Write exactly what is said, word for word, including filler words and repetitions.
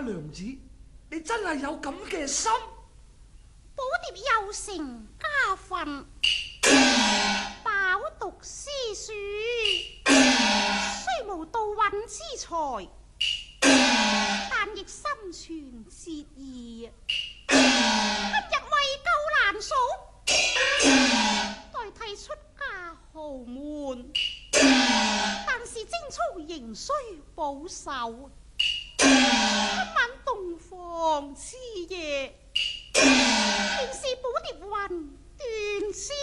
娘子，你真係有咁嘅心？ 寶蝶有成家訓，飽讀詩書，雖無道運之才，但亦心存節義。今日為救蘭嫂，代替出家豪門，但是貞操仍需保守。今晚洞房之夜，便是寶蝶雲斷絲